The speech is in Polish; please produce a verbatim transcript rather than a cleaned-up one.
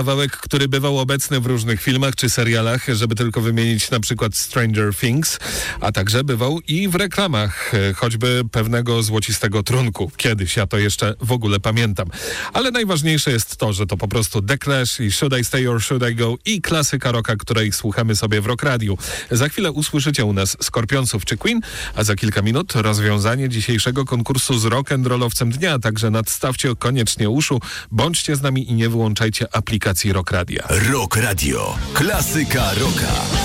kawałek, który bywał obecny w różnych filmach czy serialach, żeby tylko wymienić na przykład Stranger Things, a także bywał i w reklamach, choćby pewnego złocistego trunku. Kiedyś, ja to jeszcze w ogóle pamiętam. Ale najważniejsze jest to, że to po prostu The Clash i Should I Stay or Should I Go i klasyka rocka, której słuchamy sobie w Rock Radio. Za chwilę usłyszycie u nas Skorpionców czy Queen, a za kilka minut rozwiązanie dzisiejszego konkursu z rock'n'rollowcem dnia, także nadstawcie koniecznie uszu, bądźcie z nami i nie wyłączajcie aplikacji Rock Radia. Rock Radio. Klasyka rocka.